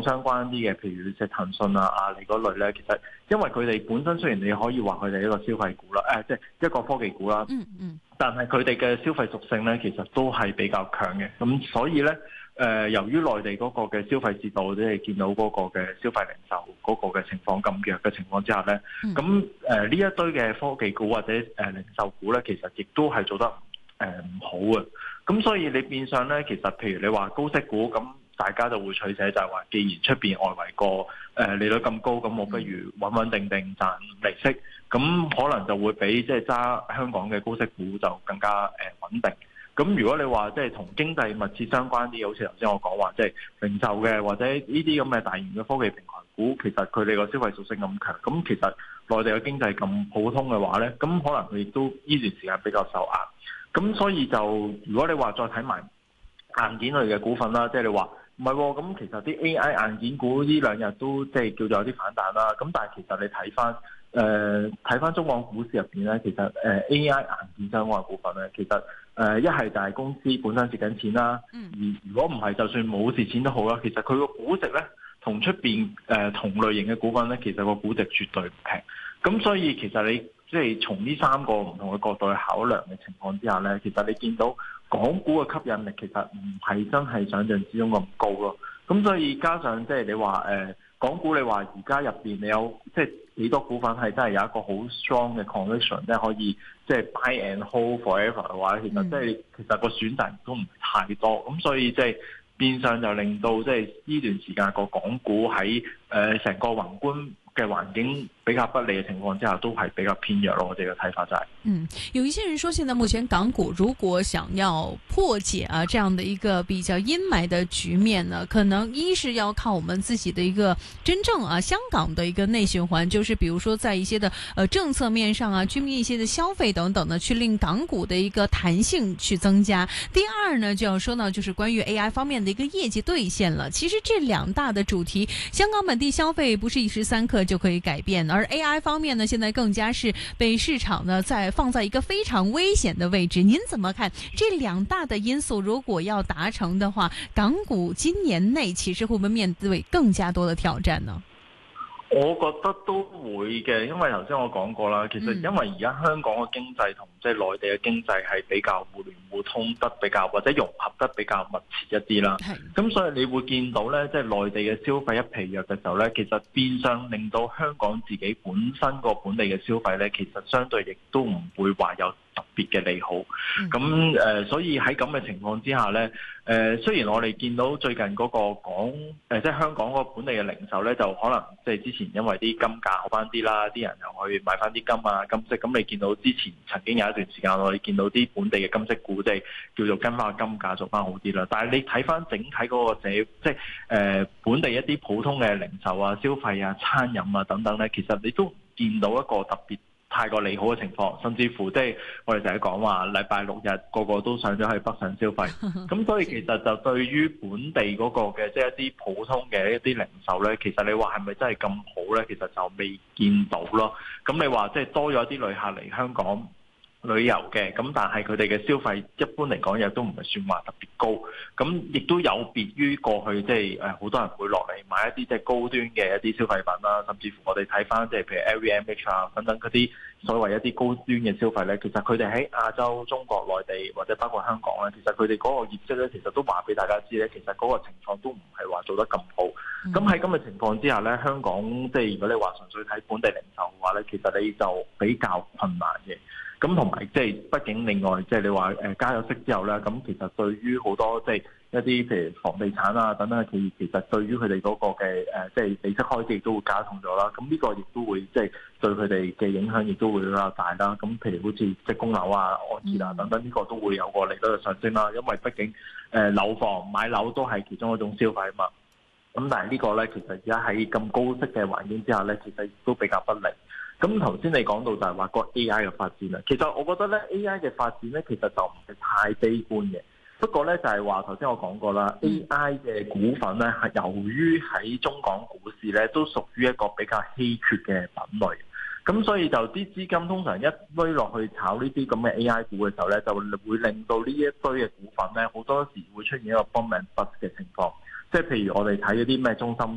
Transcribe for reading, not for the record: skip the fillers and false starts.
相關啲嘅，譬如即係騰訊啊、阿里嗰類咧，其實因為佢哋本身雖然你可以話佢哋一個消費股啦，即係一個科技股啦，但係佢哋嘅消費屬性咧，其實都係比較強嘅。咁所以咧，由於內地嗰個嘅消費節奏，即係見到嗰個嘅消費零售嗰個嘅情況咁弱嘅情況之下咧，咁呢一堆嘅科技股或者零售股咧，其實亦都係做得唔好嘅。咁所以你變相咧，其實譬如你話高息股，咁大家就會取捨，就係話，既然出邊外圍個利率咁高，咁我不如穩穩定定賺利息，咁可能就會比即係揸香港嘅高息股就更加穩定。咁如果你話即係同經濟密切相關啲，好似頭先我講話，即係零售嘅或者呢啲咁嘅大型嘅科技平台股，其實佢哋個消費屬性咁強，咁其實內地嘅經濟咁普通嘅話咧，咁可能佢亦都呢段時間比較受壓。咁所以就如果你話再睇埋硬件類嘅股份啦，即係你話唔係喎，咁其實啲 AI 硬件股呢兩日都即係叫做有啲反彈啦。咁但係其實你睇翻中港股市入邊咧，其實AI 硬件相關嘅股份咧，其實一係就係公司本身蝕緊錢啦，而如果唔係，就算冇蝕錢都好啦，其實佢個估值咧同出邊同類型嘅股份咧，其實個估值絕對唔平。咁所以其實你即係從呢三個唔同嘅角度去考量嘅情況之下咧，其實你見到港股嘅吸引力其實唔係真係想像之中咁高咯。咁所以加上即係你話港股，你話而家入邊你有即係幾多股份係真係有一個好 strong 嘅 conviction， 即係可以即係 buy and hold forever 嘅話，其實其實個選擇都唔太多。咁所以即係變相就令到即係呢段時間個港股喺成個宏觀嘅環境比較不利嘅情況之下，都係比較偏弱咯。我哋嘅睇法就係， 有一些人說，現在目前港股如果想要破解這樣的一個比較陰霾的局面呢，可能一是要靠我們自己的一個真正香港的一個內循環，就是比如說在一些的政策面上居民一些的消費等等呢，去令港股的一個彈性去增加。第二呢，就要說呢，就是關於 AI 方面的一個業績兌現了。其實這兩大的主題，香港本地消費不是一時三刻就可以改變，而 AI 方面呢，現在更加是被市場呢放在一個非常危險的位置。您怎麼看這兩大的因素？如果要達成的話，港股今年內其實會不會面對更加多的挑戰呢？ 我覺得都會嘅，因為頭先我講過啦，其實因為而家香港嘅經濟同即係內地嘅經濟係比較互聯互通得比較或者融合得比較密切一啲啦。咁所以你會見到咧，即係內地嘅消費一疲弱嘅時候咧，其實變相令到香港自己本身個本地嘅消費咧，其實相對亦都唔會話有特別嘅利好。咁所以喺咁嘅情況之下咧，雖然我哋見到最近嗰個即係香港嗰個本地嘅零售咧，就可能即係之前因為啲金價好翻啲啦，啲人又去買翻啲金啊金飾。咁你見到之前曾經有一段時間，我哋見到啲本地嘅金飾股即係叫做跟翻個金價做翻好啲啦。但係你睇翻整體嗰個即係本地一啲普通嘅零售啊、消費啊、餐飲啊等等咧，其實你都見到一個特別太過利好嘅情況，甚至乎即係我哋成日講話禮拜六日個個都上咗去北上消費，咁所以其實就對於本地嗰個嘅即係一啲普通嘅一啲零售咧，其實你話係咪真係咁好咧？其實就未見到咯。咁你話即係多咗啲旅客嚟香港旅遊嘅，咁但係佢哋嘅消費一般嚟講亦都唔係算話特別高，咁亦都有別於過去即係好多人會落嚟買一啲即係高端嘅一啲消費品啦，甚至乎我哋睇翻即係譬如 LVMH 啊等等嗰啲所謂一啲高端嘅消費咧，其實佢哋喺亞洲、中國內地或者包括香港咧，其實佢哋嗰個業績咧，其實都話俾大家知咧，其實嗰個情況都唔係話做得咁好。咁喺咁嘅情況之下咧，香港即係如果你話純粹睇本地零售嘅話咧，其實你就比較困難嘅。咁同埋即係畢竟另外即係你話加咗息之後咧，咁其實對於好多即係一啲譬如房地產啊等等嘅企業，其實對於佢哋嗰個嘅即係利息開支亦都會加重咗啦。咁呢個亦都會即係對佢哋嘅影響亦都會比較大啦。咁譬如好似即係供樓啊、按揭啊等等，呢個都會有個利率嘅上升啦。因為畢竟樓房買樓都係其中一種消費啊嘛。咁但係呢個咧，其實而家喺咁高息嘅環境之下咧，其實亦都比較不利。咁頭先你講到就係話個 AI 嘅發展啦，其實我覺得咧 AI 嘅發展咧，其實就唔係太悲觀嘅。不過咧就係話頭先我講過啦，AI 嘅股份咧係由於喺中港股市咧都屬於一個比較稀缺嘅品類，咁所以就啲資金通常一堆落去炒呢啲咁嘅 AI 股嘅時候咧，就會令到呢一堆嘅股份咧好多時會出現一個 boom and bust 嘅情況。即係譬如我哋睇嗰啲咩中芯